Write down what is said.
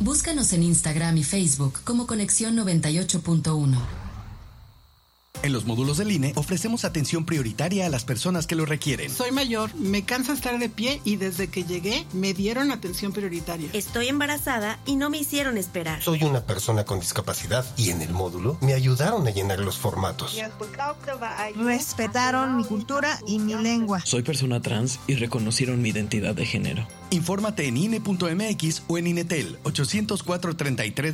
Búscanos en Instagram y Facebook como Conexión 98.1. En los módulos del INE ofrecemos atención prioritaria a las personas que lo requieren. Soy mayor, me cansa estar de pie y desde que llegué me dieron atención prioritaria. Estoy embarazada y no me hicieron esperar. Soy una persona con discapacidad y en el módulo me ayudaron a llenar los formatos. Respetaron mi cultura y mi lengua. Soy persona trans y reconocieron mi identidad de género. Infórmate en INE.mx o en INETEL 804-33